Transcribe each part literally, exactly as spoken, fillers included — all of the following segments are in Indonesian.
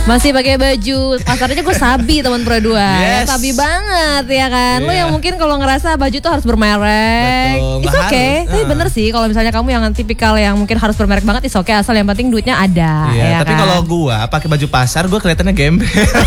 Masih pakai baju pasarnya gue sabi teman Pro dua. Yes. Ya, sabi banget ya kan. Yeah. Lo yang mungkin kalau ngerasa baju tuh harus bermerek. Betul. It's okay. Tapi uh. bener sih kalau misalnya kamu yang tipikal yang mungkin harus bermerek banget, it's okay asal yang penting duitnya ada. Iya, ya tapi kan? kalau gue pakai baju pasar gue kelihatannya gembel.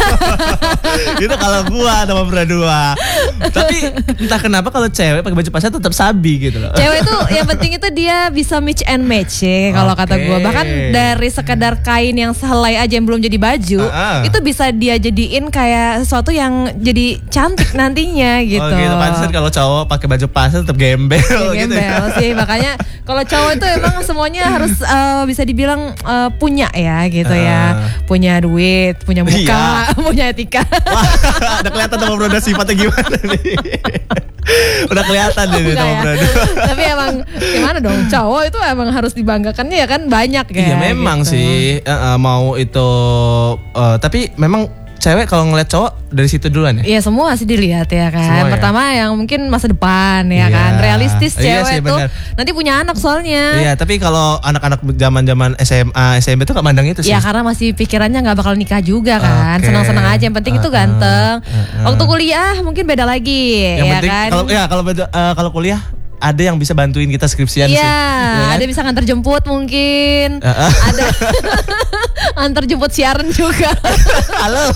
Itu kalau gue teman Pro dua. Tapi entah kenapa kalau cewek pakai baju pasar tetap sabi gitu loh. Cewek tuh yang penting itu dia bisa mix and match ya kalau okay. kata gue. Bahkan dari sekedar kain yang sehelai aja yang belum jadi baju, Uh-uh. itu bisa dia jadiin kayak sesuatu yang jadi cantik nantinya gitu. Oh gitu, pantesan kalau cowok pakai baju pasar tetap gembel ya, gitu. Gembel ya. sih, makanya kalau cowok itu emang semuanya harus uh, bisa dibilang uh, punya ya gitu uh. ya. Punya duit, punya muka, iya. punya etika. Wah, udah kelihatan sama Bro sifatnya gimana nih. Udah kelihatan deh sama Bro. Tapi emang gimana dong, cowok itu emang harus dibanggakannya ya kan banyak ya. Iya memang gitu. sih uh, uh, mau itu uh, tapi memang cewek kalau ngeliat cowok dari situ duluan ya? Iya semua sih dilihat ya kan. Semua, Pertama ya? yang mungkin masa depan ya iya. kan. Realistis cewek iya sih, tuh bener. Nanti punya anak soalnya. Iya tapi kalau anak-anak zaman-zaman S M A, S M P tuh gak mandang itu sih. Iya karena masih pikirannya gak bakal nikah juga kan. Okay. Senang-senang aja, yang penting uh, itu ganteng. Uh, uh. Waktu kuliah mungkin beda lagi yang ya penting, kan. Kalau ya kalau uh, kalau kuliah ada yang bisa bantuin kita skripsian yeah, sih. Iya, ada kan? Bisa nganter jemput mungkin. Uh, uh. Ada antar jemput siaran juga. Halo.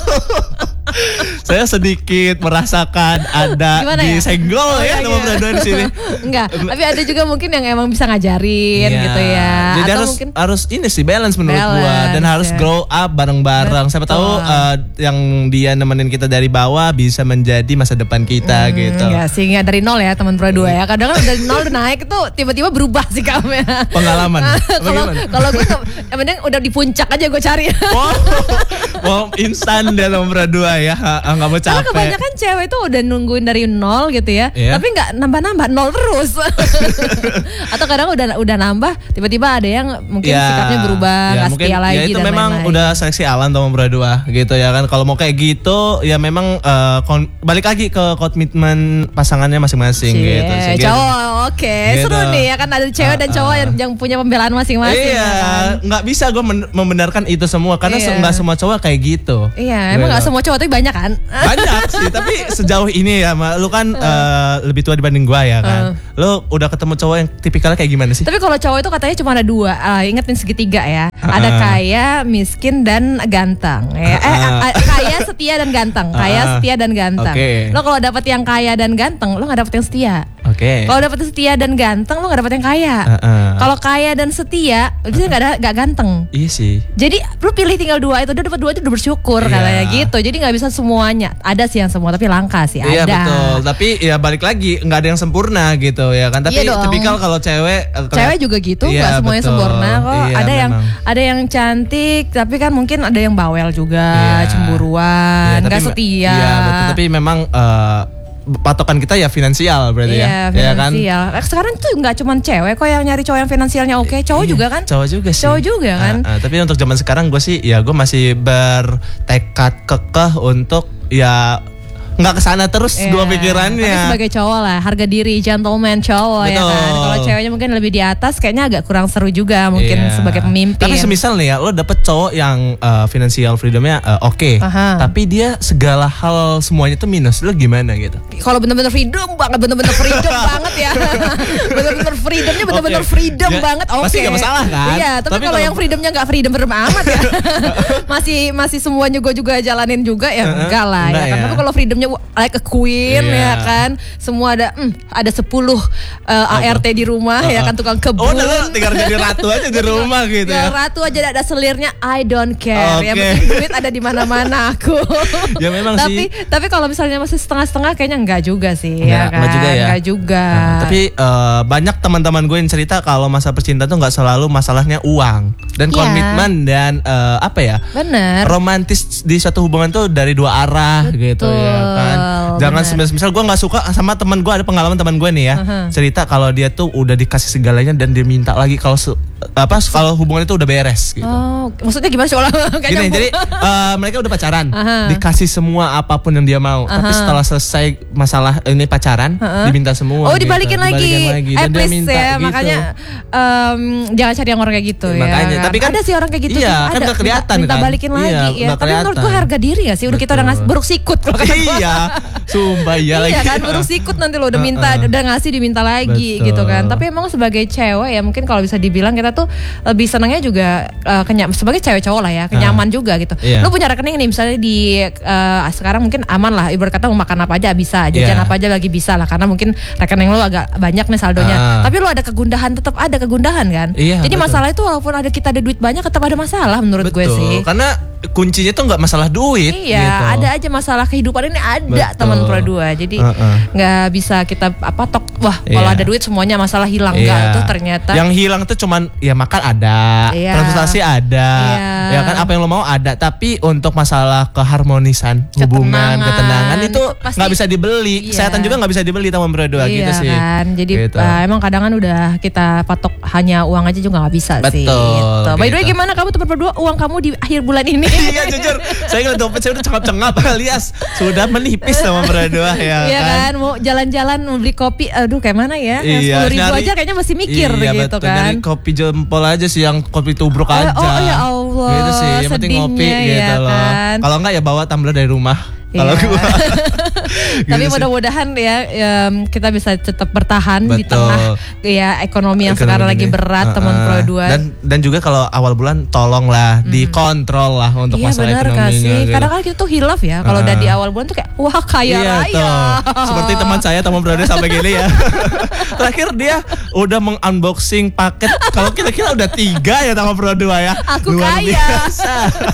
Saya sedikit merasakan ada Gimana di ya? senggol oh, ya teman Bro dua di sini. Enggak, tapi ada juga mungkin yang emang bisa ngajarin yeah. gitu ya. Jadi atau harus mungkin harus ini sih balance menurut balance, gua dan harus ya. grow up bareng-bareng. Siapa tahu uh, yang dia nemenin kita dari bawah bisa menjadi masa depan kita hmm, gitu. Ya sih, nggak dari nol ya teman Pro dua ya. Kadang kan dari nol naik tuh tiba-tiba berubah sih kamu ya. Pengalaman. Kalau kalau gue yang penting udah di puncak aja gue cari. Wow, wow instan dia teman Pro dua ya, nggak mau capek. Karena kebanyakan cewek itu udah nungguin dari nol gitu ya, yeah. tapi nggak nambah-nambah nol terus. Atau kadang udah udah nambah, tiba-tiba ada yang mungkin yeah, sikapnya berubah, nggak yeah, setia lagi. Ya itu dan memang lain-lain. Udah seleksi alam teman Bro dua gitu ya kan. Kalau mau kayak gitu ya memang uh, kon- balik lagi ke komitmen pasangannya masing-masing Cie, gitu. Sehingga, cowok, oke, okay. gitu. Seru nih ya kan ada cewek uh, dan cowok uh, yang, yang punya pembelaan masing-masing. Iya, ya kan? Nggak bisa gue men- membenarkan itu semua karena iya. nggak semua cowok kayak gitu. Iya, emang nggak semua cowok tapi banyak kan? Banyak sih, tapi sejauh ini ya, Ma, lu kan uh. Uh, lebih tua dibanding gua ya kan. Uh. Lu udah ketemu cowok yang tipikalnya kayak gimana sih? Tapi kalau cowok itu katanya cuma ada dua, uh, ingetin segitiga ya. Uh. Ada kaya, miskin dan ganteng. Ya. Uh. Eh, uh, kaya, setia dan ganteng. Kaya, uh. setia dan ganteng. Okay. Lo kalau dapet yang kaya dan ganteng, lo nggak dapet yang setia. Oke. Okay. Kalau dapet setia dan ganteng, lo nggak dapet yang kaya. Uh. Uh. Kalau kaya dan setia, biasanya nggak ada nggak ganteng. Iya sih. Jadi lu pilih tinggal dua itu, udah dapet dua itu udah bersyukur yeah. katanya gitu. Jadi nggak bisa semuanya. Ada sih yang semua, tapi langka sih. Iya ada. betul. Tapi ya balik lagi nggak ada yang sempurna gitu ya kan. Tapi iya tipikal kalau cewek, cewek juga gitu, nggak iya, semuanya betul. sempurna kok. Iya, ada memang. yang ada yang cantik, tapi kan mungkin ada yang bawel juga, iya. cemburuan, nggak iya, setia. Iya betul. Tapi memang uh, patokan kita ya finansial berarti iya, ya. Finansial. Ya kan? Sekarang tuh nggak cuma cewek kok yang nyari cowok yang finansialnya oke, okay. cowok iya, juga kan? Cowok juga sih. Cowok juga kan. Uh, uh, tapi untuk zaman sekarang gue sih ya gue masih bertekad kekeh untuk ya nggak kesana terus yeah. gue pikirannya. Tapi sebagai cowok lah, harga diri, gentleman cowok. Betul. Ya kan. Kalau ceweknya mungkin lebih di atas, kayaknya agak kurang seru juga mungkin yeah. sebagai pemimpin. Tapi semisal nih ya, lo dapet cowok yang uh, financial freedomnya uh, oke, okay, tapi dia segala hal semuanya tuh minus, lo gimana gitu? Kalau bener-bener freedom banget, bener-bener freedom banget ya, bener-bener freedomnya bener-bener okay. freedom ya, banget, oke. Okay. Pasti nggak masalah kan? Iya, tapi, tapi kalau yang freedomnya nggak freedom amat ya, masih masih semuanya gue juga jalanin juga ya, uh-huh. enggak lah enggak ya. Kan? Ya. Tapi kalau freedomnya like a queen yeah. ya kan, semua ada hmm, ada sepuluh uh, A R T di rumah uh-uh. ya kan, tukang kebun. Oh, nah, tinggal jadi ratu aja di rumah gitu ya. Ratu aja ada selirnya, I don't care. Okay. Yang penting duit ada di mana-mana aku. Ya memang tapi, sih. Tapi kalau misalnya masih setengah-setengah kayaknya enggak juga sih. Enggak, ya kan? enggak juga ya. Enggak juga. Nah, tapi uh, banyak teman-teman gue yang cerita kalau masa percintaan tuh nggak selalu masalahnya uang dan yeah. komitmen dan uh, apa ya? Bener. Romantis di suatu hubungan tuh dari dua arah. Betul. Gitu ya. kan. Jangan semisal gue nggak suka sama teman gue, ada pengalaman teman gue nih ya, uh-huh. cerita kalau dia tuh udah dikasih segalanya dan dia minta lagi kalau apa kalau hubungan itu udah beres gitu. Oh, maksudnya gimana sih olah? Gini, jadi uh, mereka udah pacaran, uh-huh. dikasih semua apapun yang dia mau, uh-huh. tapi setelah selesai masalah ini pacaran, uh-huh. diminta semua. Oh, dibalikin gitu. lagi. Dibalikin lagi. Dan dia minta ya, gitu. Makanya um, jangan cari yang orang kayak gitu ya. Makanya, kan? Tapi kan ada sih orang kayak gitu. Iya, tuh, kan ada, gak kelihatan minta, kan. Minta balikin iya, lagi ya. Tapi menurut gua harga diri gak sih? Udah Betul. kita udah ngasih buruk sikut kalau kata gua. Iya, sumpah iya lagi. Iya kan, buruk sikut nanti lo udah minta, uh-uh. udah ngasih diminta lagi Betul. gitu kan. Tapi emang sebagai cewek ya mungkin kalau bisa dibilang kita tuh lebih senangnya juga uh, kenya- sebagai cewek cowok lah ya, kenyaman uh. juga gitu. Yeah. Lo punya rekening nih misalnya di uh, sekarang mungkin aman lah, ibarat kata mau makan apa aja bisa, jajan yeah. apa aja lagi bisa lah karena mungkin rekening lo agak banyak nih saldonya. Uh. Tapi lo ada kegundahan, tetap ada kegundahan kan. Yeah, Jadi betul. masalah itu walaupun ada kita ada duit banyak tetap ada masalah menurut betul. gue sih. Karena kuncinya tuh nggak masalah duit. Iya, gitu. ada aja masalah kehidupan ini ada teman pro dua. Jadi nggak uh-uh. bisa kita apa tok. Wah, kalau yeah. ada duit semuanya masalah hilang yeah. enggak tuh ternyata. Yang hilang tuh cuman ya makan ada, yeah. transportasi ada, yeah. ya kan apa yang lo mau ada. Tapi untuk masalah keharmonisan hubungan, ketenangan itu nggak bisa dibeli. Yeah. Kesehatan juga nggak bisa dibeli teman pro dua yeah, gitu sih. Kan? Jadi gitu. uh, emang kadang kan udah kita patok hanya uang aja juga nggak bisa Betul, sih. Gitu. By the way gitu. Gimana kamu teman pro dua uang kamu di akhir bulan ini? Iya jujur, saya ngeliat dompet saya udah cengap-cengap alias sudah menipis sama berdua ya iya kan. kan, mau jalan-jalan mau beli kopi, aduh kayak mana ya? Yang iya, sepuluh ribu aja kayaknya masih mikir iya, gitu betul. kan. Nyari kopi jempol aja sih, yang kopi tubruk oh, aja. Oh ya Allah, gitu sih, yang penting ngopi ya gitu loh. Kan? Kalau enggak ya bawa tumbler dari rumah. Kalau iya. gua Tapi gitu mudah-mudahan ya, ya kita bisa tetap bertahan Betul. di tengah ya ekonomi yang ekonomi sekarang ini. lagi berat uh, teman pro dua. Dan dan juga kalau awal bulan tolonglah hmm. dikontrol lah untuk iya, masalah bener ekonominya. Iya gitu. Kadang kan kita tuh hilaf ya kalau uh. udah di awal bulan tuh kayak wah kaya iya, raya. Tuh. Seperti teman saya teman pro dua sampai gini ya. Terakhir dia udah mengunboxing paket kalau kira-kira udah tiga ya teman pro dua ya. Aku Luar kaya. Biasa.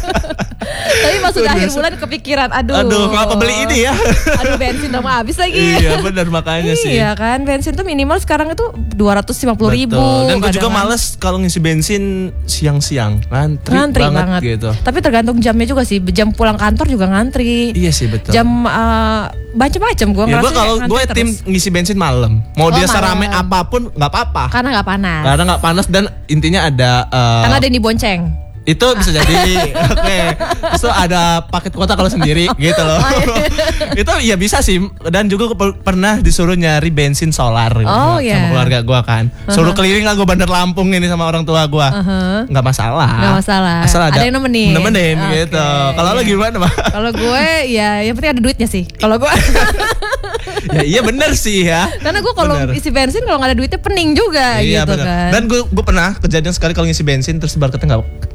Tapi pas udah akhir bulan kepikiran, aduh. Aduh, kenapa beli ini ya? Aduh, bensin udah mau habis lagi. Iya, benar makanya sih. Iya kan, bensin tuh minimal sekarang itu dua ratus lima puluh ribu. Dan gue juga males kalau ngisi bensin siang-siang, ngantri, ngantri banget, banget gitu. Tapi tergantung jamnya juga sih. Jam pulang kantor juga ngantri. Iya sih betul. Jam uh, macam-macam gue ya, ngerasa. Gue kalau gue tim ngisi bensin malam. Mau oh, dia serame apapun nggak apa-apa. Karena nggak panas. Karena nggak panas dan intinya ada. Uh, Karena ada yang dibonceng. Itu bisa jadi. Oke. Okay. Terus ada paket kuota kalau sendiri gitu loh. Oh, iya. Itu ya bisa sih. Dan juga gue pernah disuruh nyari bensin solar gitu, oh, sama yeah. keluarga gue kan. Suruh uh-huh. keliling lah gue Bandar Lampung ini sama orang tua gue. Uh-huh. Nggak masalah. Nggak masalah. Asal ada, ada yang nemenin. Nemenin okay. gitu. Kalau yeah. lo gimana Mbak? Kalau gue ya yang penting ada duitnya sih. Kalau gue ya iya bener sih ya. Karena gue kalau isi bensin kalau nggak ada duitnya pening juga iya, gitu bener. kan. Dan gue gue pernah kejadian sekali kalau ngisi bensin terus barcode nggak